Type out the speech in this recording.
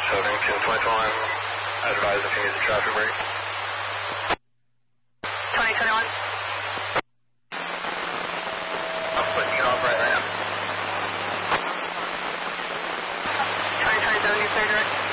2021, advise if you need the traffic brake. 2021. I'm putting it off right now. 2027, you clear direct.